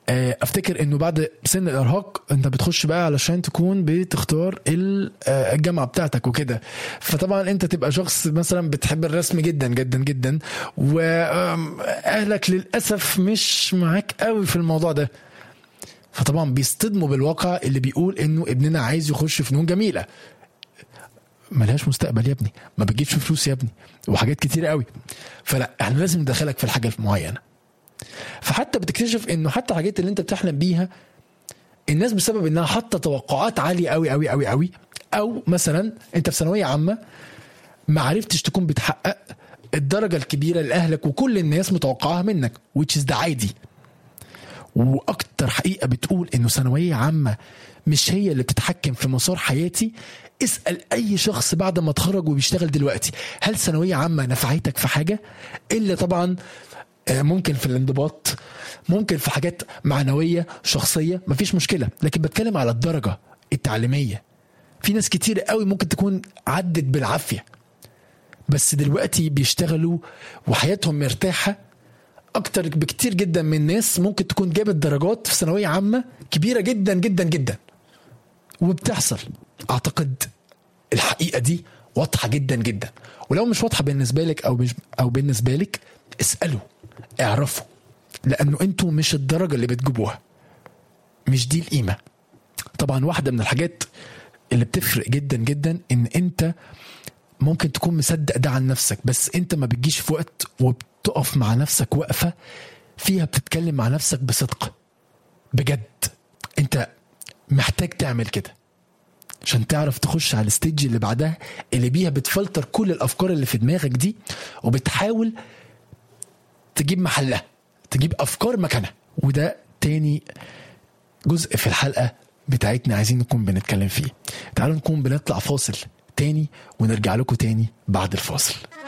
افتكر انه بعد سن الارهاق انت بتخش بقى علشان تكون بتختار الجامعه بتاعتك وكده. فطبعا انت تبقى شخص مثلا بتحب الرسم جدا جدا جدا، واهلك للاسف مش معاك قوي في الموضوع ده، فطبعا بيصطدموا بالواقع اللي بيقول انه ابننا عايز يخش فنون جميله ملهاش مستقبل يا ابني، ما بتجيبش فلوس يا ابني، وحاجات كتير قوي. فلا احنا لازم ندخلك في الحاجه المعينه. فحتى بتكتشف انه حتى الحاجات اللي انت بتحلم بيها الناس بسبب انها حاطه توقعات عاليه قوي قوي قوي قوي، او مثلا انت في ثانويه عامه ما عرفتش تكون بتحقق الدرجه الكبيره اللي اهلك وكل الناس متوقعاها منك، which is ده عادي. واكتر حقيقه بتقول انه ثانويه عامه مش هي اللي بتتحكم في مسار حياتي. اسال اي شخص بعد ما اتخرج وبيشتغل دلوقتي، هل ثانويه عامه نفعتك في حاجه؟ الا طبعا ممكن في الانضباط، ممكن في حاجات معنويه شخصيه مفيش مشكله، لكن بتكلم على الدرجه التعليميه. في ناس كتير قوي ممكن تكون عدت بالعافيه بس دلوقتي بيشتغلوا وحياتهم مرتاحه اكتر بكتير جدا من ناس ممكن تكون جابت درجات في ثانويه عامه كبيره جدا جدا جدا. وبتحصل، اعتقد الحقيقه دي واضحه جدا جدا، ولو مش واضحه بالنسبه لك او بالنسبه لك اسالوا، اعرفوا، لانه انتوا مش الدرجه اللي بتجيبوها، مش دي القيمه. طبعا واحده من الحاجات اللي بتفرق جدا جدا ان انت ممكن تكون مصدق ده عن نفسك، بس انت ما بتجيش في وقت وبتقف مع نفسك وقفه فيها بتتكلم مع نفسك بصدق بجد. انت محتاج تعمل كده عشان تعرف تخش على الستيج اللي بعدها، اللي بيها بتفلتر كل الافكار اللي في دماغك دي وبتحاول تجيب محلها، تجيب افكار مكانها. وده تاني جزء في الحلقة بتاعتنا عايزين نكون بنتكلم فيه. تعالوا نكون بنطلع فاصل تاني ونرجع لكم تاني بعد الفاصل.